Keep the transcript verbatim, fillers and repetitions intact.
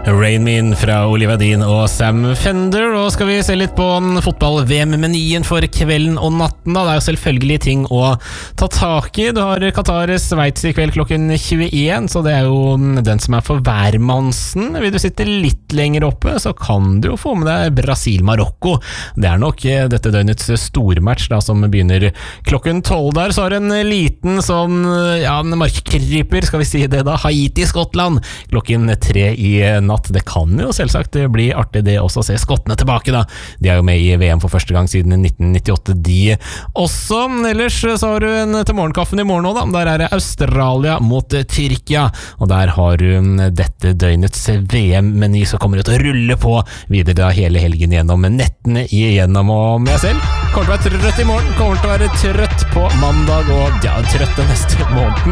Rain Me In fra Olivia Dean og Sam Fender. Og skal vi se litt på fotball-V M-menyen for kvelden og natten da. Det er jo selvfølgelig ting å ta tak i. Du har Qatar-Sveits i kveld klokken tjueen, så det er jo den som er for hvermannsen. Vil du sitte litt lenger oppe, så kan du jo få med deg Brasil-Marokko. Det er nok dette døgnets stormatch da, som begynner klokken tolv der. Så har du en liten sånn, ja, en markkryper, skal vi si det da, Haiti-Skottland klokken tre i natt. Det kan jo selvsagt bli artig det også å se skottene tilbake da. De er jo med i V M for første gang siden nitten nittiåtte de også. Ellers så har du en til morgenkaffen i morgen også da. Der er det Australia mot Tyrkia, og der har du dette døgnets V M-meny som kommer til å rulle på videre da hele helgen gjennom nettene igjennom. Og med selv kommer til å være trøtt i morgen, kommer til å være trøtt på mandag og ja, trøtt den neste måneden.